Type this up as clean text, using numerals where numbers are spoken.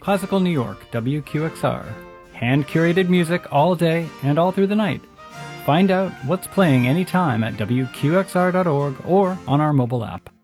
Classical New York, WQXR. Hand-curated music all day and all through the night. Find out what's playing anytime at WQXR.org or on our mobile app.